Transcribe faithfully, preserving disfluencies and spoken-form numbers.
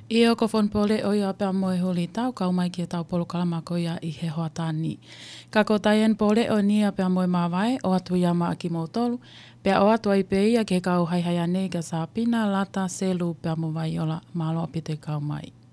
Ia ko fon pole o ia pea moe huli tau kau mai ki tau polo kalama ko ia i he hoa tani. Ka ko taien pole o ni a pea moe mawai o atu ia maa ki mautolu. Pea o atu ai pe ia ke kau hai hai ane ka sa pina lata selu pea mo vai ola malo apite kau mai.